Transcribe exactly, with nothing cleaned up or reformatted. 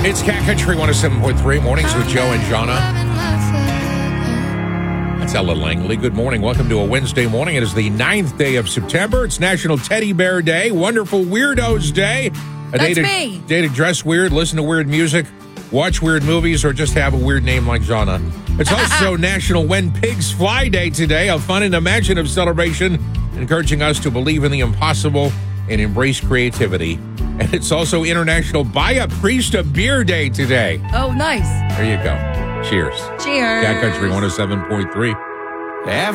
It's Cat Country one oh seven point three, mornings with Joe and Jonna. That's Ella Langley. Good morning. Welcome to a Wednesday morning. It is the ninth day of September. It's National Teddy Bear Day, Wonderful Weirdos Day. A That's day to, me. Day to dress weird, listen to weird music, watch weird movies, or just have a weird name like Jonna. It's also National When Pigs Fly Day today, a fun and imaginative celebration encouraging us to believe in the impossible and embrace creativity. And it's also International Buy a Priest a Beer Day today. Oh, nice. There you go. Cheers. Cheers. Cat Country one oh seven point three.